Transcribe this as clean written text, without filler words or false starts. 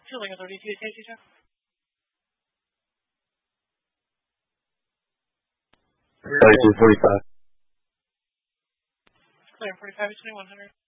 Fueling authority to safety check. Clear 45. Clear 45 to 2100.